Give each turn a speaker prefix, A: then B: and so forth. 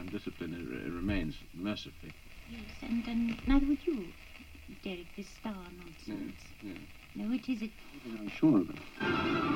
A: and discipline remains, mercifully.
B: Yes, and neither would you, Derek, this star nonsense.
A: Yeah.
B: No, it is it.
A: I'm sure of it.